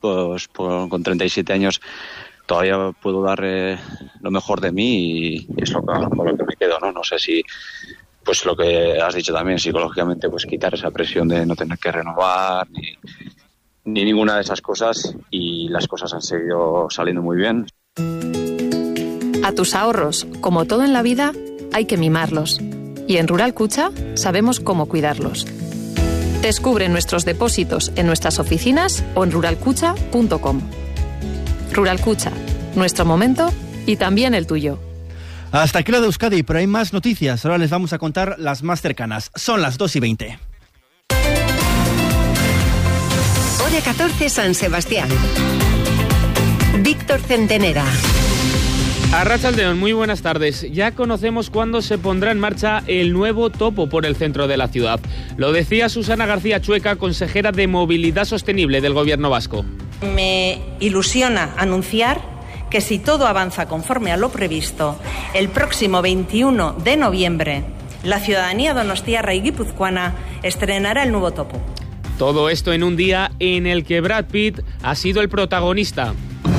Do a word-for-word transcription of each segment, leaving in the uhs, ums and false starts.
pues, pues con treinta y siete años todavía puedo dar eh, lo mejor de mí y es lo que, con lo que me quedo, ¿no? No sé si, pues lo que has dicho también, psicológicamente, pues quitar esa presión de no tener que renovar ni, ni ninguna de esas cosas, y las cosas han seguido saliendo muy bien. A tus ahorros, como todo en la vida, hay que mimarlos. Y en Rural Kutxa sabemos cómo cuidarlos. Descubre nuestros depósitos en nuestras oficinas o en rural kutxa punto com. Rural Kutxa, nuestro momento y también el tuyo. Hasta aquí lo de Euskadi, pero hay más noticias. Ahora les vamos a contar las más cercanas. Son las dos y veinte. Hora catorce, San Sebastián. Víctor Centenera. Arratsaldeon, muy buenas tardes. Ya conocemos cuándo se pondrá en marcha el nuevo topo por el centro de la ciudad. Lo decía Susana García Chueca, consejera de Movilidad Sostenible del Gobierno vasco. Me ilusiona anunciar que si todo avanza conforme a lo previsto, el próximo veintiuno de noviembre, la ciudadanía donostiarra y guipuzcoana estrenará el nuevo topo. Todo esto en un día en el que Brad Pitt ha sido el protagonista.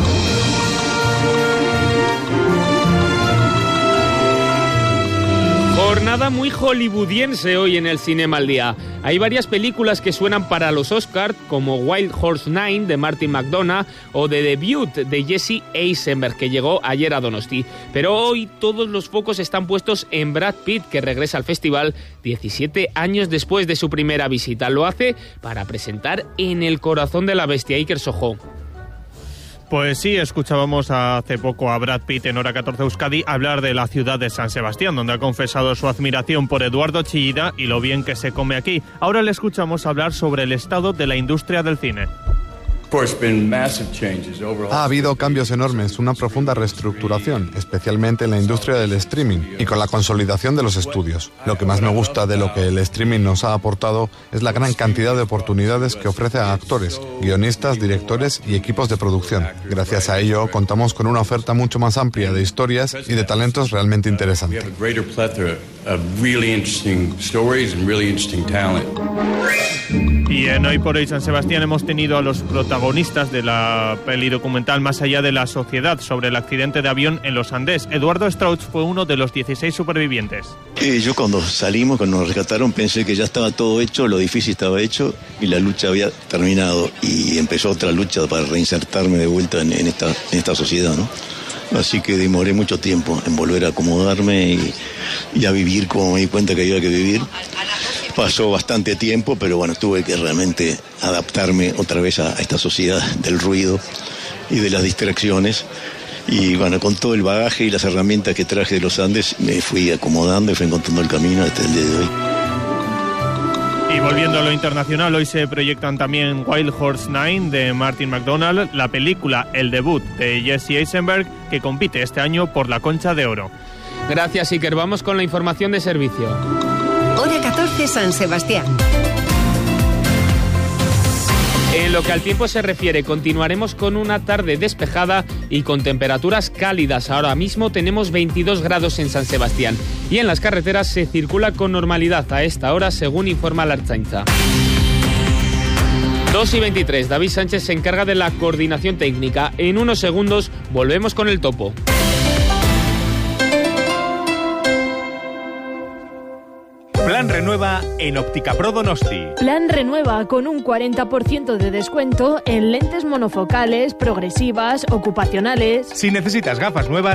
Jornada muy hollywoodiense hoy en el Cinema al Día. Hay varias películas que suenan para los Oscars, como Wild Horse nueve de Martin McDonagh o The Debut de Jesse Eisenberg, que llegó ayer a Donosti. Pero hoy todos los focos están puestos en Brad Pitt, que regresa al festival diecisiete años después de su primera visita. Lo hace para presentar En el corazón de la bestia. Iker Sojo. Pues sí, escuchábamos hace poco a Brad Pitt en Hora catorce Euskadi hablar de la ciudad de San Sebastián, donde ha confesado su admiración por Eduardo Chillida y lo bien que se come aquí. Ahora le escuchamos hablar sobre el estado de la industria del cine. Ha habido cambios enormes, una profunda reestructuración, especialmente en la industria del streaming y con la consolidación de los estudios. Lo que más me gusta de lo que el streaming nos ha aportado es la gran cantidad de oportunidades que ofrece a actores, guionistas, directores y equipos de producción. Gracias a ello, contamos con una oferta mucho más amplia de historias y de talentos realmente interesantes. Y en Hoy por Hoy San Sebastián hemos tenido a los protagonistas de la peli documental Más allá de la sociedad sobre el accidente de avión en los Andes. Eduardo Strauch fue uno de los dieciséis supervivientes. Eh, yo cuando salimos, cuando nos rescataron, pensé que ya estaba todo hecho, lo difícil estaba hecho y la lucha había terminado. Y empezó otra lucha para reinsertarme de vuelta en, en, esta, en esta sociedad, ¿no? Así que demoré mucho tiempo en volver a acomodarme y, y a vivir como me di cuenta que había que vivir. Pasó bastante tiempo, pero bueno, tuve que realmente adaptarme otra vez a, a esta sociedad del ruido y de las distracciones. Y bueno, con todo el bagaje y las herramientas que traje de los Andes, me fui acomodando y fui encontrando el camino hasta el día de hoy. Y volviendo a lo internacional, hoy se proyectan también Wild Horse nueve de Martin McDonagh, la película El debut de Jesse Eisenberg, que compite este año por la Concha de Oro. Gracias, Iker. Vamos con la información de servicio. Hora catorce, San Sebastián. En lo que al tiempo se refiere, continuaremos con una tarde despejada y con temperaturas cálidas. Ahora mismo tenemos veintidós grados en San Sebastián y en las carreteras se circula con normalidad a esta hora, según informa la Ertzaintza. dos y veintitrés, David Sánchez se encarga de la coordinación técnica. En unos segundos volvemos con el topo. Plan Renueva en Óptica Pro Donosti. Plan Renueva con un cuarenta por ciento de descuento en lentes monofocales, progresivas, ocupacionales. Si necesitas gafas nuevas,